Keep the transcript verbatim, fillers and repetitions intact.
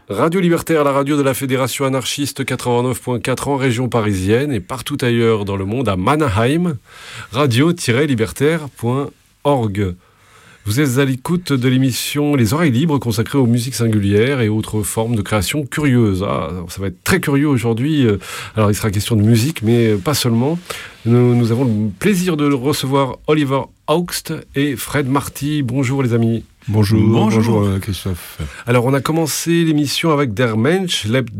Radio Libertaire, la radio de la Fédération anarchiste quatre-vingt-neuf point quatre en région parisienne et partout ailleurs dans le monde à Mannheim, radio tiret libertaire point org. Vous êtes à l'écoute de l'émission Les Oreilles Libres consacrée aux musiques singulières et autres formes de création curieuses. Ah, ça va être très curieux aujourd'hui. Alors il sera question de musique, mais pas seulement. Nous, nous avons le plaisir de recevoir Oliver Augst et Fred Marty. Bonjour les amis. Bonjour, bonjour, bonjour Christophe. Alors on a commencé l'émission avec Der Mensch lebt